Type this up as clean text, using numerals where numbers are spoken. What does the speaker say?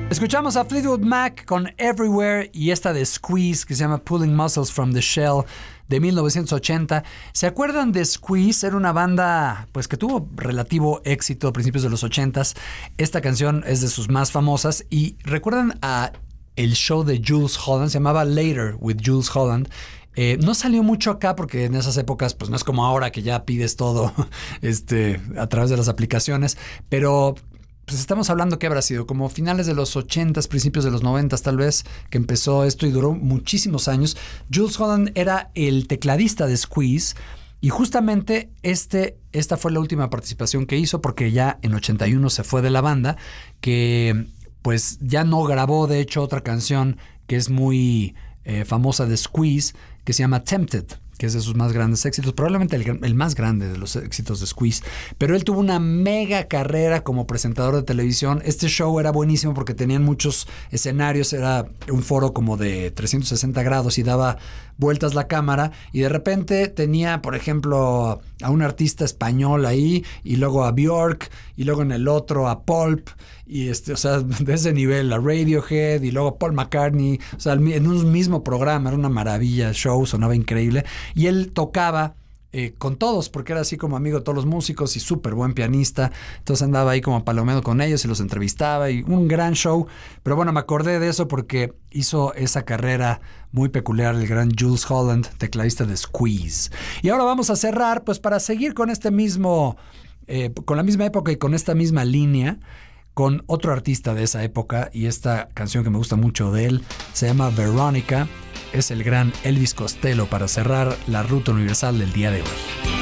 Escuchamos a Fleetwood Mac con Everywhere y esta de Squeeze que se llama Pulling Muscles from the Shell de 1980. ¿Se acuerdan de Squeeze? Era una banda pues que tuvo relativo éxito a principios de los 80s. Esta canción es de sus más famosas y ¿recuerdan a el show de Jools Holland? Se llamaba Later with Jools Holland. No salió mucho acá porque en esas épocas pues no es como ahora que ya pides todo a través de las aplicaciones, pero pues estamos hablando que habrá sido como finales de los 80s, principios de los 90s tal vez, que empezó esto y duró muchísimos años. Jools Holland era el tecladista de Squeeze y justamente esta fue la última participación que hizo porque ya en 81 se fue de la banda, que pues ya no grabó de hecho otra canción que es muy famosa de Squeeze, que se llama Tempted, que es de sus más grandes éxitos, probablemente el más grande de los éxitos de Squeeze. Pero él tuvo una mega carrera como presentador de televisión. Este show era buenísimo porque tenían muchos escenarios, era un foro como de 360 grados y daba vueltas la cámara y de repente tenía, por ejemplo, a un artista español ahí y luego a Björk y luego en el otro a Pulp y o sea, de ese nivel a Radiohead y luego Paul McCartney, o sea, en un mismo programa, era una maravilla el show, sonaba increíble y él tocaba con todos, porque era así como amigo de todos los músicos y súper buen pianista. Entonces andaba ahí como palomeando con ellos y los entrevistaba y un gran show. Pero bueno, me acordé de eso porque hizo esa carrera muy peculiar el gran Jools Holland, tecladista de Squeeze. Y ahora vamos a cerrar, pues para seguir con este mismo, con la misma época y con esta misma línea, con otro artista de esa época, y esta canción que me gusta mucho de él se llama Veronica. Es el gran Elvis Costello para cerrar la ruta universal del día de hoy.